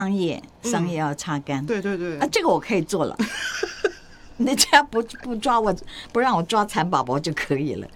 桑叶要擦干。 对对对， 这个我可以做了。你只要不抓我，不让我抓蚕宝宝就可以了。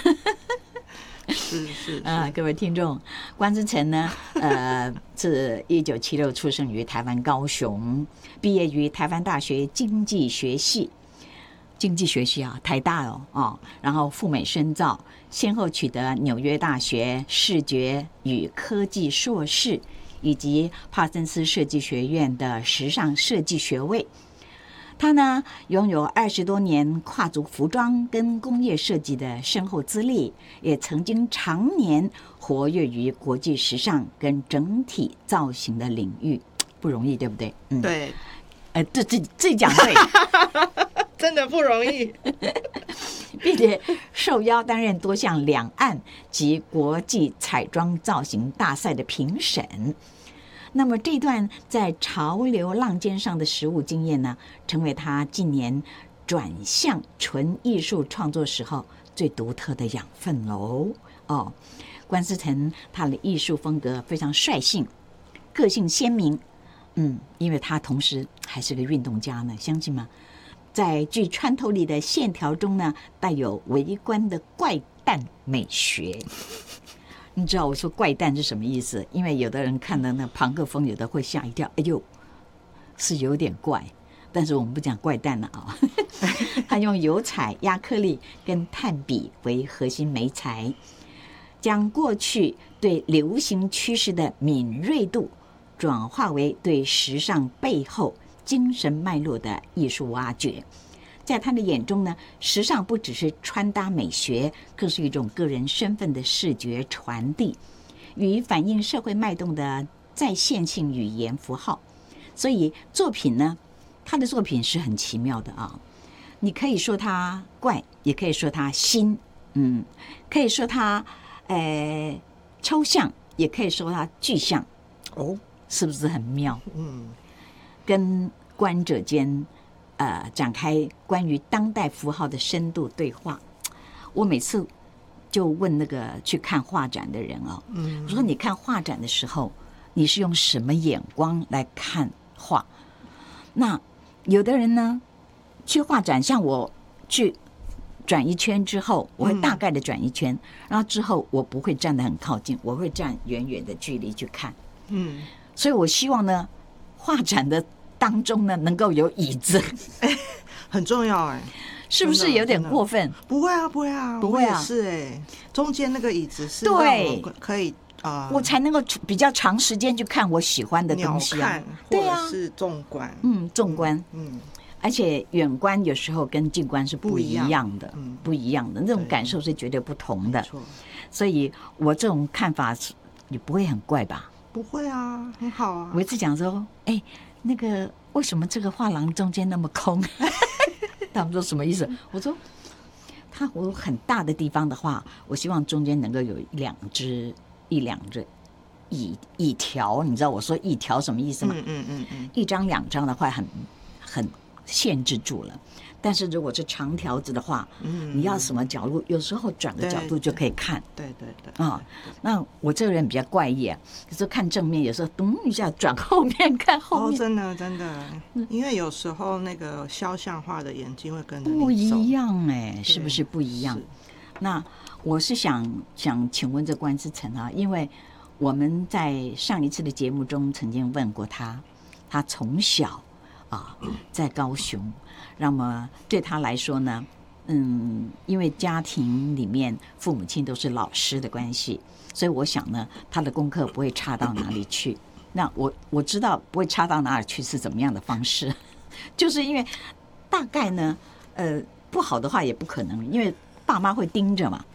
是各位听众，关之诚呢，是1976出生于台湾高雄，毕业于台湾大学经济学系啊，台大然后赴美深造，先后取得纽约大学视觉与科技硕士，以及帕森斯设计学院的时尚设计学位。他呢，拥有20多年跨足服装跟工业设计的深厚资历，也曾经常年活跃于国际时尚跟整体造型的领域，不容易，对不对？ 对， 自己讲对。 真的不容易。 并且受邀担任多项两岸及国际彩妆造型大赛的评审。那么这段在潮流浪尖上的实务经验呢，成为他近年转向纯艺术创作时候最独特的养分喽。关之诚他的艺术风格非常率性，个性鲜明。因为他同时还是个运动家呢，相信吗？在具穿透力的线条中呢，带有微观的怪诞美学。你知道我说怪诞是什么意思？因为有的人看到那朋克风，有的会吓一跳，哎呦，是有点怪。但是我们不讲怪诞了啊。他用油彩、亚克力跟炭笔为核心媒材，将过去对流行趋势的敏锐度转化为对时尚背后精神脉络的艺术挖掘。在他的眼中呢，时尚不只是穿搭美学，更是一种个人身份的视觉传递，与反映社会脉动的再现性语言符号。所以作品呢，他的作品是很奇妙的啊。你可以说他怪，也可以说他新，可以说他抽象，也可以说他具象。是不是很妙？跟观者间展开关于当代符号的深度对话。我每次就问那个去看画展的人我说你看画展的时候，你是用什么眼光来看画？那有的人呢，去画展，像我去转一圈之后，我会大概的转一圈，然后之后我不会站得很靠近，我会站远远的距离去看。所以我希望呢，画展的当中呢，能够有椅子， 很重要是不是有点过分？ 不会啊，不会啊， 不会啊， 是中间那个椅子是对， 可以我才能够比较长时间去看我喜欢的东西啊， 对啊，或者是纵观， 纵观，而且远观有时候跟近观是不一样的，不一样的那种感受是绝对不同的。所以我这种看法也不会很怪吧？ 不会啊，很好啊。 我一直讲说，那个为什么这个画廊中间那么空？他们说什么意思？我说，我很大的地方的话，我希望中间能够有一两只椅条。你知道我说椅条什么意思吗？一张两张的话很限制住了。但是如果是长条子的话，你要什么角度，有时候转个角度就可以看。 对那我这个人比较怪异有时候看正面，有时候咚一下转后面看后面。 真的，因为有时候那个肖像画的眼睛会跟着你走不一样是不是不一样？那我是想请问这关之诚因为我们在上一次的节目中曾经问过他从小在高雄。那么对他来说呢，因为家庭里面父母亲都是老师的关系，所以我想呢，他的功课不会差到哪里去。那我知道不会差到哪里去是怎么样的方式，就是因为大概呢，不好的话也不可能，因为爸妈会盯着嘛。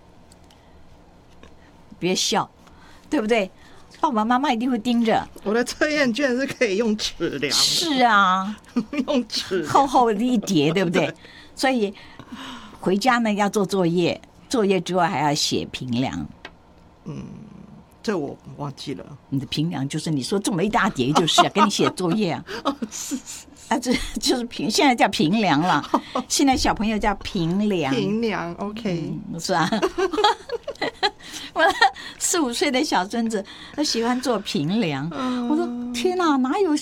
别笑，对不对？爸爸妈妈一定会盯着。 我的测验卷是可以用尺量的。 是啊， 用尺厚厚的一叠，对不对？所以回家呢要做作业，作业之外还要写评量。 这我忘记了。 你的评量就是你说这么一大叠，就是跟你写作业啊。 是这就是现在叫评量了。现在小朋友叫评量。 评量 ，OK， 是啊。 我4、5岁的小孙子，他喜欢做平梁。我说天哪，哪有